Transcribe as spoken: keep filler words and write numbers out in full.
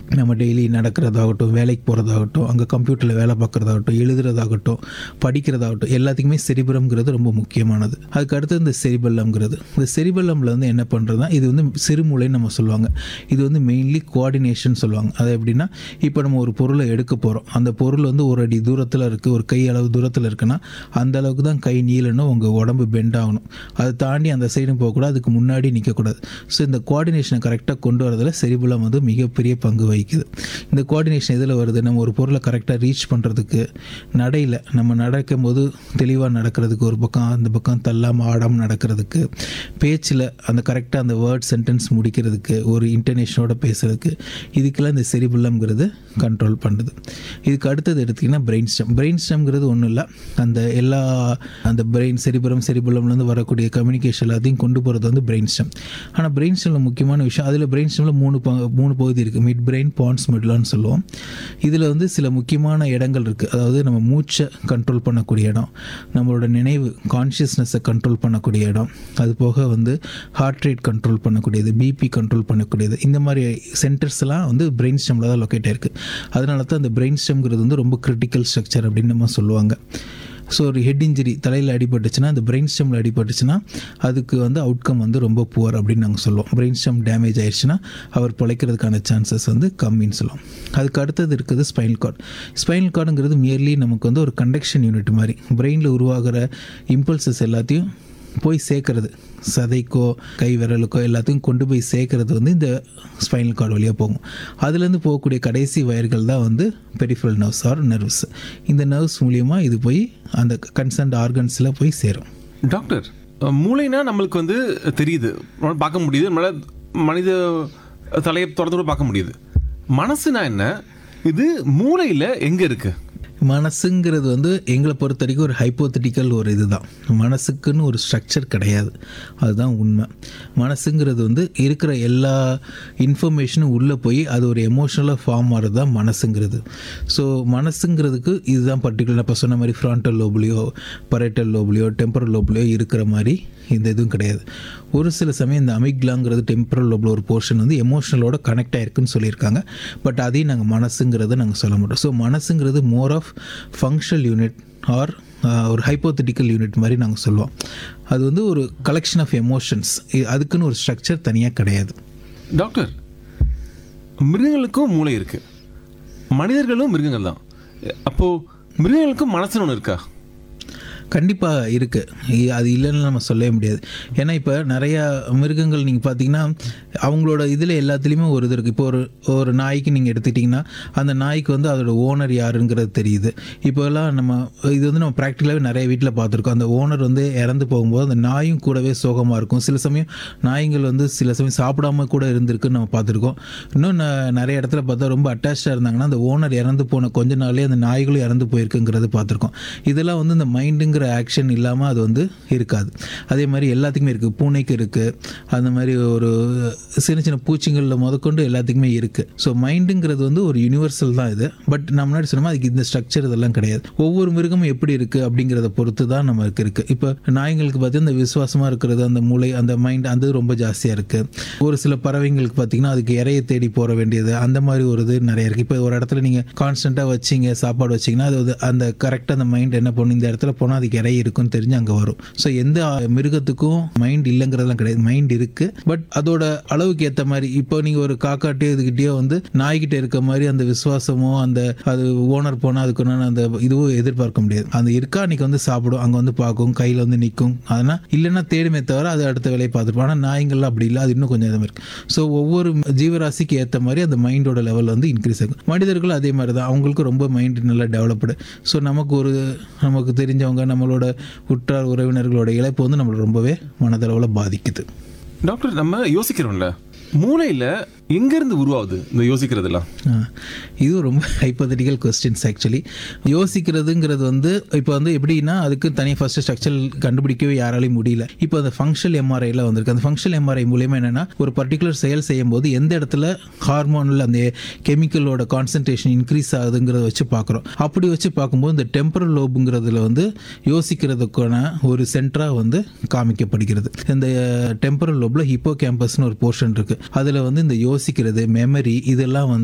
நம்ம டெய்லி நடக்கிறதாகட்டும், வேலைக்கு போகிறதாகட்டும், அங்கே கம்ப்யூட்டரில் வேலை பார்க்குறதாகட்டும், எழுதுறதாகட்டும், படிக்கிறதாகட்டும், எல்லாத்துக்குமே செரிபிரம்ங்கிறது ரொம்ப முக்கியமானது. அதுக்கு அடுத்து இந்த செரிபெல்லம்ங்கிறது. இந்த செரிபெல்லமில் வந்து என்ன பண்ணுறதுனா, இது வந்து சிறுமூளைன்னு நம்ம சொல்லுவாங்க. இது வந்து மெயின்லி கோஆர்டினேஷன் சொல்லுவாங்க. அது எப்படின்னா, இப்போ நம்ம ஒரு பொருளை எடுக்க போகிறோம். அந்த பொருள் வந்து ஒரு அடி தூரத்தில் இருக்குது, ஒரு கை அளவு தூரத்தில் இருக்குன்னா அந்த அளவுக்கு தான் கை நீளணும், உங்கள் உடம்பு பெண்ட் ஆகணும். அதை தாண்டி அந்த சைடும் போகக்கூடாது, அதுக்கு முன்னாடி நிற்கக்கூடாது. ஸோ இந்த கோஆர்டினேஷனை கரெக்டாக கொண்டு வரதில் செரிபெல்லம் வந்து மிகப்பெரிய பங்கு வகிக்குது. இந்த கோஆர்டினேஷன் எதில் வருது? நம்ம ஒரு பொருளை கரெக்டாக ரீச் பண்ணுறதுக்கு, நடையில் நம்ம நடக்கும் போது தெளிவாக நடக்கிறதுக்கு, ஒரு பக்கம் அந்த பக்கம் தள்ளாமல் ஆடாமல் நடக்கிறதுக்கு, பேச்சில் அந்த கரெக்டாக அந்த வேர்ட் சென்டென்ஸ் முடிக்கிறதுக்கு, ஒரு இன்டர்நேஷனோட பேசுகிறதுக்கு, இதுக்கெல்லாம் இந்த செரிபெல்லம்ங்கிறது கண்ட்ரோல் பண்ணுது. இதுக்கு அடுத்தது எடுத்திங்கன்னா பிரெயின் ஸ்டெம். பிரெயின் ஸ்டெம்ங்கிறது ஒன்றும் இல்லை, அந்த எல்லா அந்த பிரெயின் செரிபெல்லம் செரிபெல்லம்லேருந்து வரக்கூடிய கம்யூனிகேஷன் எல்லாத்தையும் கொண்டு போகிறது வந்து பிரெயின் ஸ்டெம். ஆனால் பிரெயின் ஸ்டெம்மில் முக்கியமான விஷயம், அதில் பிரெயின் ஸ்டெம்மில் மூணு மூணு பகுதி இருக்குது. மிட் பிரெயின், பான்ஸ், மிட்லான்னு சொல்லுவோம். இதில் வந்து சில முக்கியமான இடங்கள் இருக்குது. அதாவது நம்ம மூச்சை கண்ட்ரோல் பண்ணக்கூடிய இடம், நம்மளோட நினைவு கான்ஷியஸ்னஸை கண்ட்ரோல் பண்ணக்கூடிய இடம், அது போக வந்து ஹார்ட் ரேட் கண்ட்ரோல் பண்ணக்கூடியது, பிபி கண்ட்ரோல் பண்ணக்கூடியது, இந்த மாதிரி சென்டர்ஸ்லாம் வந்து பிரெயின் ஸ்டெம்மில் தான் லொக்கேட் ஆயிருக்கு. அதனால தான் அந்த பிரெயின் ஸ்டெம்ங்கிறது வந்து ரொம்ப கிரிட்டிக்கல் ஸ்ட்ரக்சர் அப்படின்னு நம்ம சொல்லுவாங்க. ஸோ ஒரு ஹெட் இன்ஜுரி, தலையில் அடிபட்டுச்சுன்னா, அந்த பிரெயின் ஸ்டெம்மில் அடிபட்டுச்சுன்னா அதுக்கு வந்து அவுட்கம் வந்து ரொம்ப புவர் அப்படின்னு நாங்கள் சொல்லுவோம். பிரெயின் ஸ்டெம் டேமேஜ் ஆயிடுச்சுன்னா அவர் பிழைக்கிறதுக்கான சான்சஸ் வந்து கம்மின்னு சொல்லுவோம். அதுக்கு அடுத்தது இருக்குது ஸ்பைனல் கார்டு. ஸ்பைனல் கார்டுங்கிறது மியர்லி நமக்கு வந்து ஒரு கண்டக்ஷன் யூனிட் மாதிரி, பிரெயினில் உருவாகிற இம்பல்சஸ் எல்லாத்தையும் போய் சேர்க்கறது, சதைக்கோ கை விரலுக்கோ எல்லாத்தையும் கொண்டு போய் சேர்க்கறது வந்து இந்த ஸ்பைனல் கார்டு வழியாக போகும். அதுலேருந்து போகக்கூடிய கடைசி வயர்கள் தான் வந்து பெரிஃபரல் நர்வ்ஸ் ஆர் நர்வ்ஸ். இந்த நர்வ்ஸ் மூலியமாக இது போய் அந்த கன்சர்ன்ட் ஆர்கன்ஸில் போய் சேரும். டாக்டர், மூளைனா நம்மளுக்கு வந்து தெரியுது, பார்க்க முடியுது, நம்மளால் மனித தலையை திறந்து கூட பார்க்க முடியுது. மனசுனா என்ன? இது மூளையில் எங்கே இருக்குது? மனசுங்கிறது வந்து எங்களை பொறுத்த வரைக்கும் ஒரு ஹைப்போதெட்டிக்கல் ஒரு இது தான். மனசுக்குன்னு ஒரு ஸ்ட்ரக்சர் கிடையாது, அதுதான் உண்மை. மனசுங்கிறது வந்து இருக்கிற எல்லா இன்ஃபர்மேஷனும் உள்ளே போய் அது ஒரு எமோஷ்னலாக ஃபார்ம் ஆகிறது தான் மனசுங்கிறது. ஸோ மனசுங்கிறதுக்கு இதுதான் பர்டிகுலர். இப்போ சொன்ன மாதிரி ஃப்ரான்டல் லோப்லையோ பரேட்டல் லோப்லையோ டெம்பரல் லோப்லையோ இருக்கிற மாதிரி இந்த இதுவும் கிடையாது. ஒரு சில சமயம் இந்த அமிக்லாங்கிறது டெம்பரல் லோபில் ஒரு போர்ஷன் வந்து எமோஷனலோட கனெக்ட் ஆகிருக்குன்னு சொல்லியிருக்காங்க. பட் அதையும் நாங்கள் மனசுங்கிறத நாங்கள் சொல்ல மாட்டோம். So மனசுங்கிறது more of functional unit R ஒரு ஹைப்போதெட்டிக்கல் யூனிட் மாதிரி நாங்கள் சொல்லுவோம். அது வந்து ஒரு கலெக்ஷன் ஆஃப் எமோஷன்ஸ், அதுக்குன்னு ஒரு ஸ்ட்ரக்சர் தனியாக கிடையாது. டாக்டர், மிருகங்களுக்கும் மூளை இருக்குது, மனிதர்களும் மிருகங்கள் தான். அப்போது மிருகங்களுக்கும் மனசுன்னு ஒன்று இருக்கா? கண்டிப்பாக இருக்குது, அது இல்லைன்னு நம்ம சொல்லவே முடியாது. ஏன்னா இப்போ நிறையா மிருகங்கள் நீங்கள் பார்த்தீங்கன்னா அவங்களோட இதில் எல்லாத்துலேயுமே ஒரு இது இருக்குது. இப்போ ஒரு ஒரு நாய்க்கு நீங்கள் எடுத்துக்கிட்டிங்கன்னா அந்த நாய்க்கு வந்து அதோட ஓனர் யாருங்கிறது தெரியுது. இப்போல்லாம் நம்ம இது வந்து நம்ம ப்ராக்டிக்கலாகவே நிறைய வீட்டில் பார்த்துருக்கோம். அந்த ஓனர் வந்து இறந்து போகும்போது அந்த நாயும் கூடவே சோகமாக இருக்கும். சில சமயம் நாய்கள் வந்து சில சமயம் சாப்பிடாம கூட இருந்திருக்குன்னு நம்ம பார்த்துருக்கோம். இன்னும் நிறைய இடத்துல பார்த்தா ரொம்ப அட்டாச்சாக இருந்தாங்கன்னா அந்த ஓனர் இறந்து போன கொஞ்ச நாள்லேயே அந்த நாய்களும் இறந்து போயிருக்குங்கிறது பார்த்துருக்கோம். இதெல்லாம் வந்து இந்த மைண்டுங்க ஆக்ஷன் இல்லாமல் அது வந்து இருக்காது. அதே மாதிரி எல்லாத்துக்குமே இருக்குது, பூனைக்கு இருக்குது, அந்த மாதிரி ஒரு சின்ன சின்ன பூச்சிங்களில் முதற்கொண்டு எல்லாத்துக்குமே இருக்குது. ஸோ மைண்டுங்கிறது வந்து ஒரு யூனிவர்சல் தான் இது. பட் நம்ம முன்னாடி சொன்னோமா அதுக்கு இந்த ஸ்ட்ரக்சர் இதெல்லாம் கிடையாது. ஒவ்வொரு மிருகமும் எப்படி இருக்குது அப்படிங்கிறத பொறுத்து தான் நமக்கு இருக்குது. இப்போ நாய்களுக்கு பார்த்தீங்கன்னா இந்த விசுவாசமாக இருக்கிறது, அந்த மூளை, அந்த மைண்ட் அந்த ரொம்ப ஜாஸ்தியாக இருக்குது. ஒரு சில பறவைங்களுக்கு பார்த்தீங்கன்னா அதுக்கு இறையை தேடி போக வேண்டியது, அந்த மாதிரி ஒரு இது நிறைய இருக்குது. இப்போ ஒரு இடத்துல நீங்கள் கான்ஸ்டண்ட்டாக வச்சிங்க சாப்பாடு வச்சிங்கன்னா அது அந்த கரெக்டாக அந்த மைண்ட் என்ன பண்ணும், இந்த இடத்துல போனால் அதுக்கு இறை இருக்குன்னு தெரிஞ்சு அங்கே வரும். ஸோ எந்த மிருகத்துக்கும் மைண்ட் இல்லைங்கிறதுலாம் கிடையாது, மைண்ட் இருக்குது. பட் அதோட அளவுக்கு ஏற்ற மாதிரி இப்போ நீங்கள் ஒரு காக்காட்டியோ இதுகிட்டயோ வந்து நாய்கிட்ட இருக்க மாதிரி அந்த விசுவாசமோ அந்த அது ஓனர் போனால் அதுக்கு அந்த இதுவும் எதிர்பார்க்க முடியாது. அந்த இருக்கா அன்றைக்கி வந்து சாப்பிடும், அங்கே வந்து பார்க்கும், கையில் வந்து நிற்கும், அதனால் இல்லைன்னா தேடுமே தவிர அது அடுத்த வேலையை பார்த்துருப்போம். ஆனால் நாய்கள்லாம் அப்படி இல்லை, அது இன்னும் கொஞ்சம் இது இருக்குது. ஸோ ஒவ்வொரு ஜீவராசிக்கு ஏற்ற மாதிரி அந்த மைண்டோட லெவல் வந்து இன்க்ரீஸ் ஆகும். மனிதர்கள் அதே மாதிரி தான், அவங்களுக்கு ரொம்ப மைண்ட் நல்லா டெவலப்டு. ஸோ நமக்கு ஒரு நமக்கு தெரிஞ்சவங்க நம்மளோட உற்றார் உறவினர்களோட இழப்பு வந்து நம்மளை ரொம்பவே மனதளவில் பாதிக்குது. டாக்டர், நம்ம யோசிக்கிறோம்ல, மூளையில் எங்கேருந்து உருவாகுது இந்த யோசிக்கிறதுலாம்? இது ரொம்ப ஹைப்போதெட்டிக்கல் கொஸ்டின்ஸ். ஆக்சுவலி யோசிக்கிறதுங்கிறது வந்து இப்போ வந்து எப்படின்னா அதுக்கு தனியாக ஃபஸ்ட்டு ஸ்ட்ரக்சர் கண்டுபிடிக்கவே யாராலையும் முடியல. இப்போ அந்த ஃபங்க்ஷனல் எம்ஆர்ஐல வந்திருக்கு. அந்த ஃபங்க்ஷனல் எம்ஆர்ஐ மூலியமாக என்னென்னா ஒரு பர்டிகுலர் செயல் செய்யும் போது எந்த இடத்துல ஹார்மோனில் அந்த கெமிக்கலோட கான்சன்ட்ரேஷன் இன்க்ரீஸ் ஆகுதுங்கிறத வச்சு பார்க்குறோம். அப்படி வச்சு பார்க்கும்போது இந்த டெம்பரல் லோபுங்கிறதுல வந்து யோசிக்கிறதுக்கான ஒரு சென்டராக வந்து காமிக்கப்படுகிறது. இந்த டெம்பரல் லோபில் ஹிப்போ கேம்பஸ்னு ஒரு போர்ஷன் இருக்குது. அதில் வந்து இந்த யோசிக்கிறது, மெமரி, இதெல்லாம் வந்து